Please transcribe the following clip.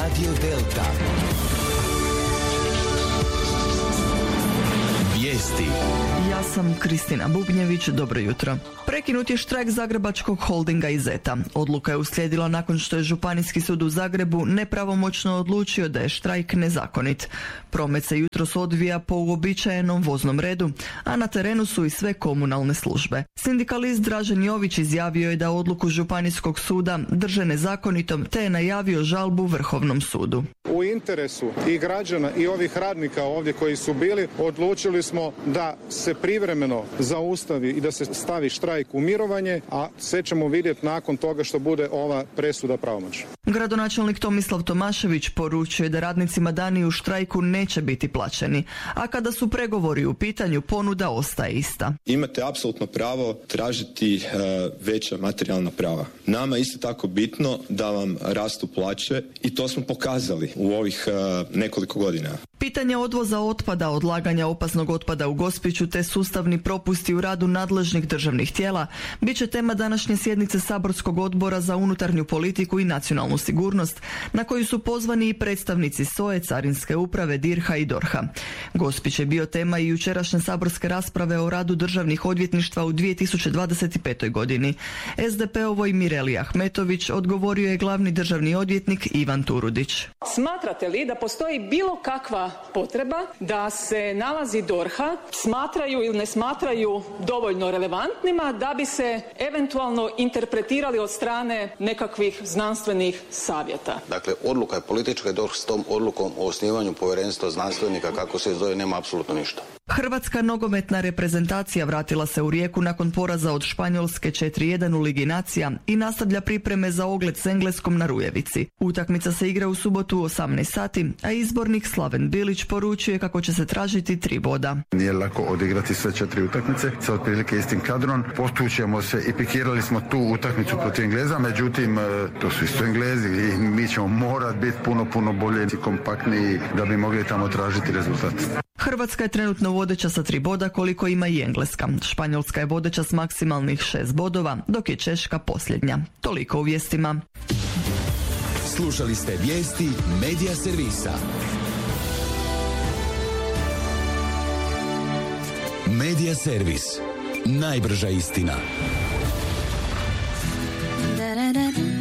Radio Delta. Vijesti. Ja sam Kristina Bubnjević, dobro jutro. Prekinut je štrajk zagrebačkog holdinga Izeta. Odluka je uslijedila nakon što je Županijski sud u Zagrebu nepravomoćno odlučio da je štrajk nezakonit. Promet se jutros odvija po uobičajenom voznom redu, a na terenu su i sve komunalne službe. Sindikalist Dražen Jović izjavio je da odluku Županijskog suda drže nezakonitom, te je najavio žalbu Vrhovnom sudu. U interesu i građana i ovih radnika ovdje koji su bili, odlučili smo da se privremeno zaustavi i da se stavi štrajk u mirovanje, a sve ćemo vidjeti nakon toga što bude ova presuda pravomoćna. Gradonačelnik Tomislav Tomašević poručuje da radnicima dani u štrajku neće biti plaćeni, a kada su pregovori u pitanju, ponuda ostaje ista. Imate apsolutno pravo tražiti veća materijalna prava. Nama je isto tako bitno da vam rastu plaće i to smo pokazali u ovih nekoliko godina. Pitanje odvoza otpada, odlaganja opasnog otpada u Gospiću te sustavni propusti u radu nadležnih državnih tijela bit će tema današnje sjednice Saborskog odbora za unutarnju politiku i nacionalnu sigurnost, na koju su pozvani i predstavnici SOA-e, Carinske uprave, DIRH-a i DORH-a. Gospić je bio tema i jučerašnje saborske rasprave o radu državnih odvjetništva u 2025. godini. SDP-ovoj Mireli Ahmetović odgovorio je glavni državni odvjetnik Ivan Turudić. Smatrate li da postoji bilo kakva potreba da se nalazi DORH-a smatraju ili ne smatraju dovoljno relevantnima da bi se eventualno interpretirali od strane nekakvih znanstvenih savjeta? Dakle, odluka je politička i DORH s tom odlukom o osnivanju povjerenstva znanstvenika, kako se zove, nema apsolutno ništa. Hrvatska nogometna reprezentacija vratila se u Rijeku nakon poraza od Španjolske 4:1 u Ligi nacija i nastavlja pripreme za ogled s Engleskom na Rujevici. Utakmica se igra u subotu u 18 sati, a izbornik Slaven Bilić poručuje kako će se tražiti 3 boda. Nije lako odigrati sve 4 utakmice sa otprilike istim kadrom. Postučujemo se i pikirali smo tu utakmicu protiv Engleza, međutim to su isto Englezi i mi ćemo morati biti puno bolje i kompaktniji da bi mogli tamo tražiti rezultat. Hrvatska je trenutno vodeća sa 3 boda koliko ima i Engleska. Španjolska je vodeća s maksimalnih 6 bodova, dok je Češka posljednja. Toliko u vijestima. Slušali ste vijesti Medija servisa. Medija servis. Najbrža istina.